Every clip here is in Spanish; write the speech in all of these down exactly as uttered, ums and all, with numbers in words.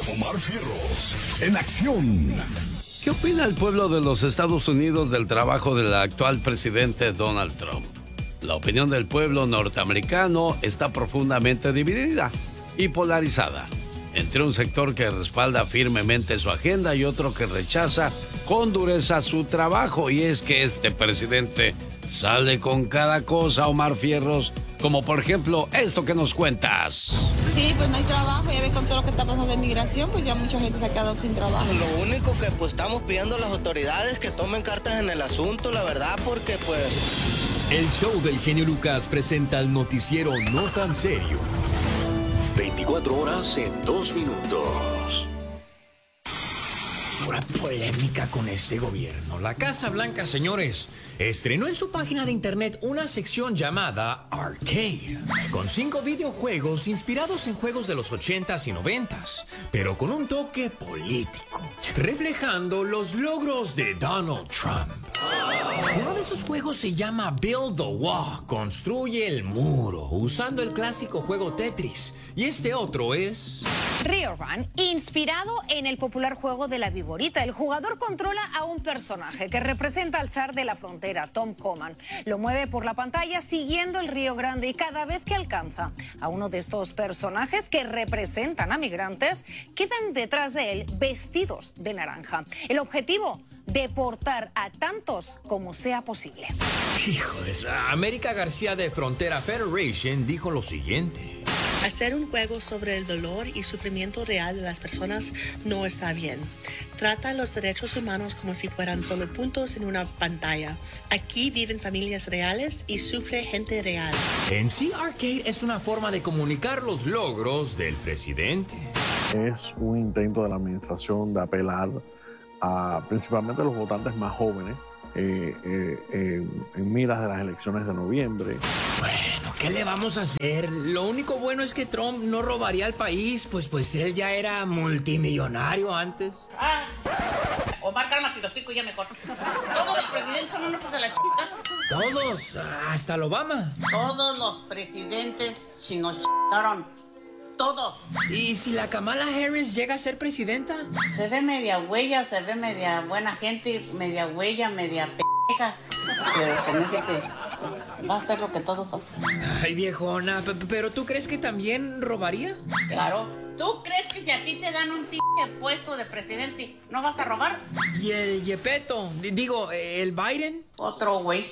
Omar Fierros, en acción. ¿Qué opina el pueblo de los Estados Unidos del trabajo del actual presidente Donald Trump? La opinión del pueblo norteamericano está profundamente dividida y polarizada entre un sector que respalda firmemente su agenda y otro que rechaza con dureza su trabajo. Y es que este presidente sale con cada cosa, Omar Fierros, como por ejemplo esto que nos cuentas. Sí, pues no hay trabajo, ya ves con todo lo que está pasando de migración, pues ya mucha gente se ha quedado sin trabajo. Lo único que pues estamos pidiendo a las autoridades que tomen cartas en el asunto, la verdad, porque pues... El show del genio Lucas presenta el noticiero No Tan Serio. veinticuatro horas en dos minutos. Pura polémica con este gobierno. La Casa Blanca, señores, estrenó en su página de internet una sección llamada Arcade, con cinco videojuegos inspirados en juegos de los ochentas y noventas, pero con un toque político, reflejando los logros de Donald Trump. Uno de esos juegos se llama Build the Wall, construye el muro, usando el clásico juego Tetris. Y este otro es... Rio Run, inspirado en el popular juego de la viborita. El jugador controla a un personaje que representa al zar de la frontera, Tom Coman. Lo mueve por la pantalla siguiendo el Río Grande y cada vez que alcanza a uno de estos personajes que representan a migrantes, quedan detrás de él vestidos de naranja. El objetivo, deportar a tantos como sea posible. Hijo de eso. América García de Frontera Federation dijo lo siguiente. Hacer un juego sobre el dolor y sufrimiento real de las personas no está bien. Trata los derechos humanos como si fueran solo puntos en una pantalla. Aquí viven familias reales y sufre gente real. En sí, Arcade es una forma de comunicar los logros del presidente. Es un intento de la administración de apelar a principalmente a los votantes más jóvenes eh, eh, eh, en miras de las elecciones de noviembre. Bueno, ¿qué le vamos a hacer? Lo único bueno es que Trump no robaría al país, pues, pues él ya era multimillonario antes. Ah, Omar, cálmate, los cinco ya mejor. Todos los presidentes son unos hijos de la chica. Todos, hasta el Obama. Todos los presidentes chinos ch***aron. Todos. ¿Y si la Kamala Harris llega a ser presidenta? Se ve media huella, se ve media buena gente, media huella, media p***a. Pero se me hace que pues, va a hacer lo que todos hacen. Ay, viejona, ¿pero tú crees que también robaría? Claro. ¿Tú crees que si a ti te dan un p*** puesto de presidente, no vas a robar? ¿Y el Yepeto? Digo, ¿el Biden? Otro güey.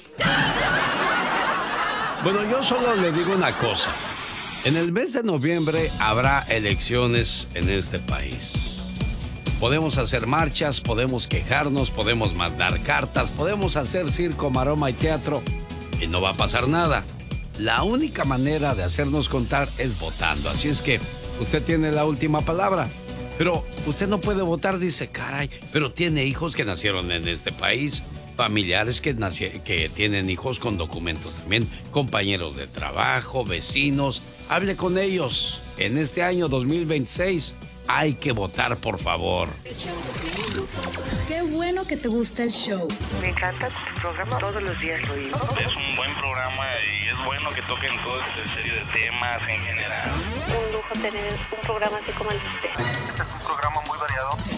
Bueno, yo solo le digo una cosa. En el mes de noviembre habrá elecciones en este país. Podemos hacer marchas, podemos quejarnos, podemos mandar cartas, podemos hacer circo, maroma y teatro y no va a pasar nada. La única manera de hacernos contar es votando. Así es que usted tiene la última palabra. Pero usted no puede votar, dice, caray, pero tiene hijos que nacieron en este país, familiares que, naci- que tienen hijos con documentos también, compañeros de trabajo, vecinos. Hable con ellos. En este año dos mil veintiséis hay que votar, por favor. Qué bueno que te gusta el show. Me encanta tu programa, todos los días lo oigo. Es un buen programa y es bueno que toquen toda esta serie de temas en general. Un lujo tener un programa así como el de usted. Este es un programa muy variado.